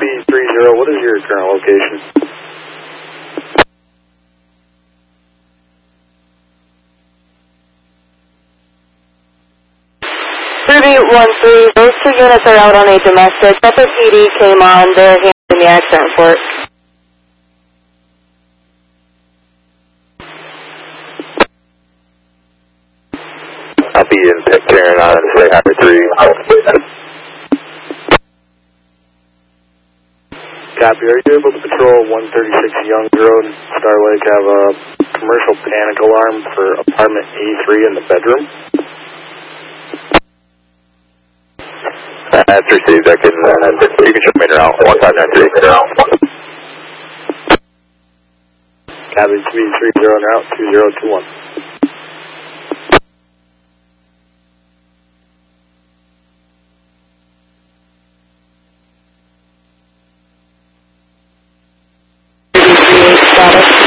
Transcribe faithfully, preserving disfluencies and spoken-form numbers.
three zero, what is your current location? three one three, those two units are out on a domestic. Pepper P D came on, they're handling the accident report. I'll be in Pitcairn on Ray Hyper three. Copy, are you able to patrol one thirty-six Youngs Road, Star Lake, have a commercial panic alarm for apartment A three in the bedroom? Uh, that's received. I can, uh, you can show me around one five nine three. Copy, three three zero now, two zero two one. Status.